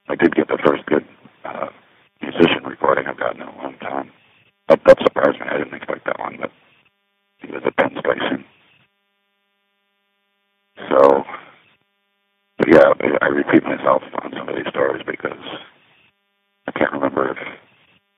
I did get the first good musician recording I've gotten in a long time. That surprised me. I didn't expect that one, but he was at Penn Station. So, but yeah, I repeat myself on some of these stories because I can't remember if